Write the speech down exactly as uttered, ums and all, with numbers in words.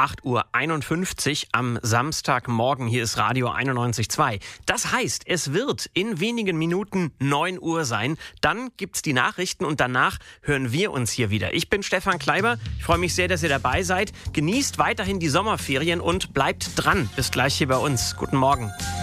acht Uhr einundfünfzig am Samstagmorgen. Hier ist Radio einundneunzig Komma zwei. Das heißt, es wird in wenigen Minuten neun Uhr sein. Dann gibt's die Nachrichten und danach hören wir uns hier wieder. Ich bin Stefan Kleiber. Ich freue mich sehr, dass ihr dabei seid. Genießt weiterhin die Sommerferien und bleibt dran. Bis gleich hier bei uns. Guten Morgen.